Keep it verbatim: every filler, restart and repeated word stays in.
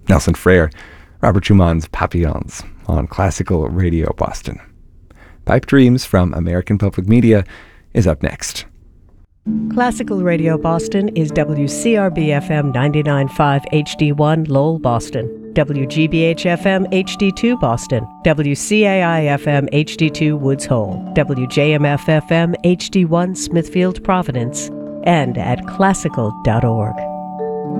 Nelson Frere, Robert Schumann's Papillons on Classical Radio Boston. Pipe Dreams from American Public Media is up next. Classical Radio Boston is W C R B F M ninety-nine point five H D one Lowell, Boston, W G B H F M H D two Boston, W C A I F M H D two Woods Hole, W J M F F M H D one Smithfield, Providence, and at classical dot org.